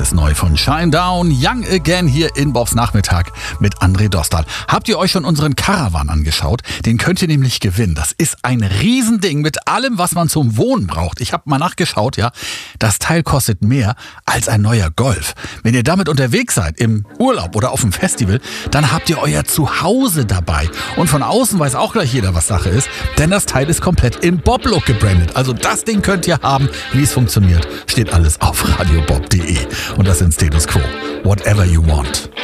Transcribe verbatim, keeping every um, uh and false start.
alles neu von Shinedown, Young Again hier in Bobs Nachmittag mit André Dostal. Habt ihr euch schon unseren Caravan angeschaut? Den könnt ihr nämlich gewinnen. Das ist ein Riesending mit allem, was man zum Wohnen braucht. Ich habe mal nachgeschaut, ja. Das Teil kostet mehr als ein neuer Golf. Wenn ihr damit unterwegs seid, im Urlaub oder auf dem Festival, dann habt ihr euer Zuhause dabei. Und von außen weiß auch gleich jeder, was Sache ist, denn das Teil ist komplett im Bob-Look gebrandet. Also das Ding könnt ihr haben. Wie es funktioniert, steht alles auf radiobob punkt de. Und das sind Status Quo. Whatever you want.